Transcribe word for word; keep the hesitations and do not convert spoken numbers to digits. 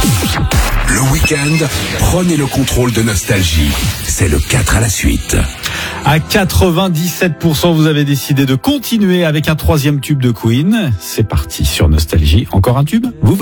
Le week-end, prenez le contrôle de Nostalgie. C'est le quatre à la suite. À quatre-vingt-dix-sept pour cent, vous avez décidé de continuer avec un troisième tube de Queen. C'est parti sur Nostalgie. Encore un tube ? Vous